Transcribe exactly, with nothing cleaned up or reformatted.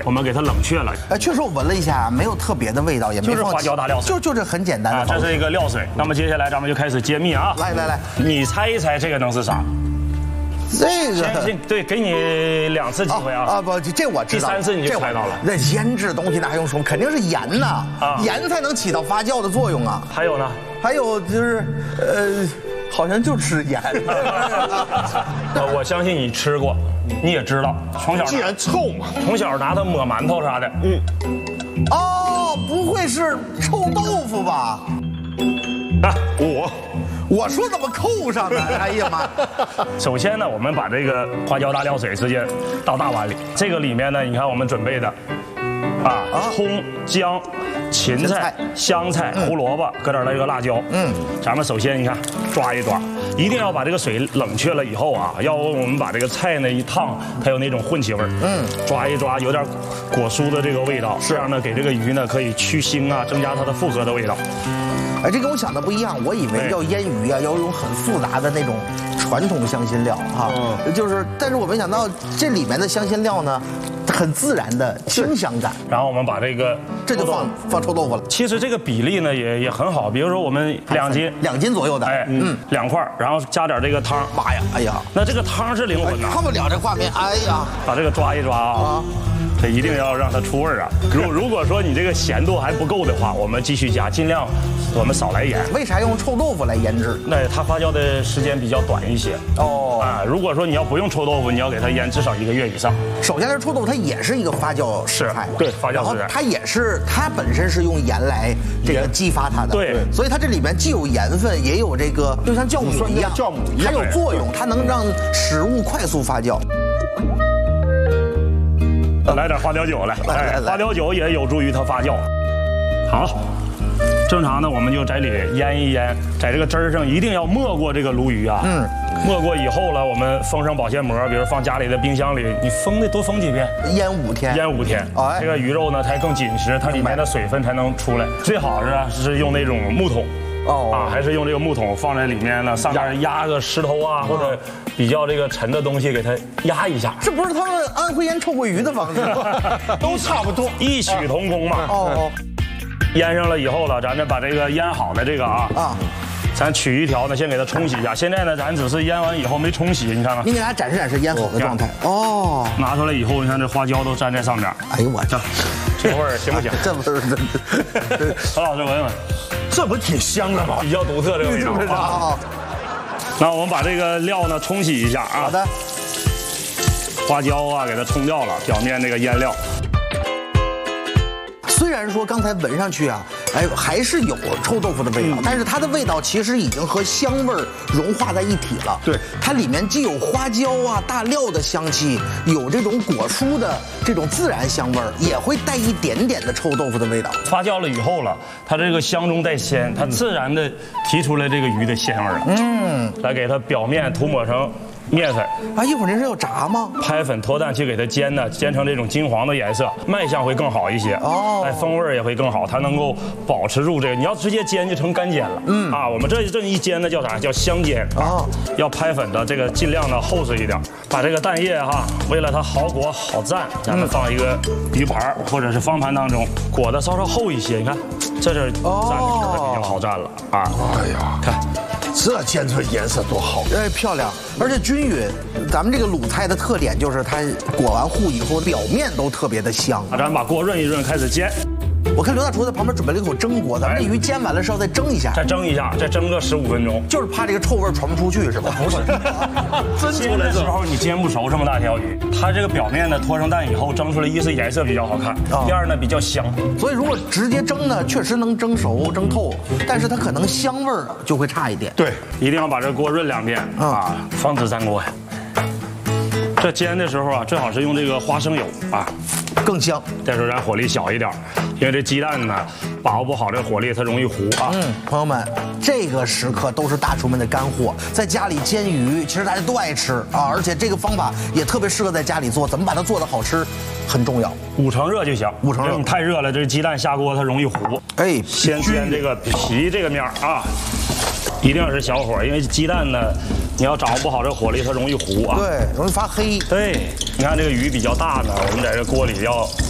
我们给它冷却了。 哎，确实我闻了一下，没有特别的味道，也没就是花椒大料水， 就就这很简单的。 这是一个料水。那么接下来咱们就开始揭秘啊！ 来来来， 你猜一猜这个能是啥？ 这个对，给你两次机会啊！ 啊不，这我知道。 第三次你就猜到了。 那腌制东西那还用说？肯定是盐呐，盐才能起到发酵的作用啊。 还有呢？ 还有就是，呃，好像就吃盐。 我相信你吃过，你也知道，从小既然臭嘛， 从小拿它抹馒头啥的。嗯。 哦，不会是臭豆腐吧？ 啊，我。 我说怎么扣上呢？哎呀妈！ 首先呢，我们把这个花椒大料水直接倒大碗里。这个里面呢，你看我们准备的，啊，葱、姜、芹菜、香菜、胡萝卜，搁点那个辣椒。嗯，咱们首先你看抓一抓，一定要把这个水冷却了以后啊，要不我们把这个菜呢一烫，它有那种混气味儿。嗯，抓一抓，有点果蔬的这个味道，这样呢给这个鱼呢可以去腥啊，增加它的复合的味道。 哎，这跟我想的不一样，我以为要腌鱼啊，要用很复杂的那种传统香辛料哈，嗯、就是，但是我没想到这里面的香辛料呢，很自然的清香感。 然后我们把这个， 这就放放臭豆腐了。 其实这个比例呢也也很好，比如说我们两斤， 两斤左右的， 哎，嗯，两块，然后加点这个汤。 妈呀，哎呀， 那这个汤是灵魂呐， 看不了这画面，哎呀， 把这个抓一抓啊。这一定要让它出味儿啊！如如果说你这个咸度还不够的话，我们继续加，尽量我们少来盐。 为啥用臭豆腐来腌制？ 那它发酵的时间比较短一些。哦啊，如果说你要不用臭豆腐，你要给它腌至少一个月以上。 首先，这臭豆腐它也是一个发酵食材， 对，发酵食材。 它也是它本身是用盐来这个激发它的， 对， 所以它这里面既有盐分，也有这个就像酵母一样， 酵母一样， 它有作用，它能让食物快速发酵。 来点花雕酒来，哎，花雕酒也有助于它发酵。好，正常呢，我们就在里腌一腌，在这个汁儿上一定要没过这个鲈鱼啊。嗯，没过以后呢，我们封上保鲜膜，比如放家里的冰箱里，你封的多封几遍， 腌五天， 腌五天，哎，这个鱼肉呢才更紧实，它里面的水分才能出来。最好是是用那种木桶。哦啊，还是用这个木桶放在里面呢，上面压个石头啊，或者比较这个沉的东西给它压一下。 这不是他们安徽腌臭鳜鱼的方式吗？ 都差不多， 异曲同工嘛。哦，腌上了以后了，咱再把这个腌好的这个啊啊，咱取一条呢，先给它冲洗一下。现在呢，咱只是腌完以后没冲洗，你看看。 你给大家展示展示腌好的状态。哦， 拿出来以后，你看这花椒都粘在上面。 哎呦我这， 这味儿行不行？ 这味儿真的。何老师闻闻。 这不挺香的吗？ 比较独特这个味道啊。那我们把这个料呢冲洗一下啊。 好的。 花椒啊，给它冲掉了，表面那个腌料。 虽然说刚才闻上去啊，哎，还是有臭豆腐的味道，嗯、但是它的味道其实已经和香味儿融化在一体了。 对， 它里面既有花椒啊、大料的香气，有这种果蔬的这种自然香味儿，也会带一点点的臭豆腐的味道。 发酵了以后了，它这个香中带鲜，它自然的提出来这个鱼的鲜味儿。嗯，来给它表面涂抹成面粉啊，一会儿您是要炸吗？ 拍粉脱蛋去给它煎呢，煎成这种金黄的颜色，卖相会更好一些哦，哎，风味也会更好，它能够保持住这个。你要直接煎就成干煎了，嗯啊，我们这这一煎呢叫啥？叫香煎啊，要拍粉的这个尽量的厚实一点，把这个蛋液哈，为了它好裹好蘸，咱们放一个鱼盘或者是方盘当中，裹的稍稍厚一些，你看这是蘸的比较好蘸了啊。哎呀，看。 这煎出颜色多好， 哎，漂亮，而且均匀。咱们这个鲁菜的特点就是它裹完糊以后，表面都特别的香。 咱们把锅润一润，开始煎。 我看刘大厨在旁边准备了一口蒸锅，咱们这鱼煎完了是要再蒸一下， 再蒸一下，再蒸个十五分钟， 就是怕这个臭味传不出去，是吧？ 不是，蒸出来的时候你煎不熟这么大条鱼，它这个表面呢脱上蛋以后蒸出来，一是颜色比较好看，第二呢比较香。 所以如果直接蒸呢，确实能蒸熟蒸透，但是它可能香味儿就会差一点。 对，一定要把这锅润两遍啊，防止粘锅呀。这煎的时候啊，最好是用这个花生油啊， 更香。 再说咱火力小一点，因为这鸡蛋呢把握不好这火力，它容易糊啊。 嗯，朋友们，这个时刻都是大厨们的干货，在家里煎鱼，其实大家都爱吃啊，而且这个方法也特别适合在家里做。怎么把它做得好吃，很重要。 五成热就行， 五成热。 你太热了，这鸡蛋下锅它容易糊。哎，先煎这个皮这个面啊，一定是小火，因为鸡蛋呢，你要掌握不好这火力，它容易糊啊。 对，容易发黑。 对，你看这个鱼比较大呢，我们在这锅里要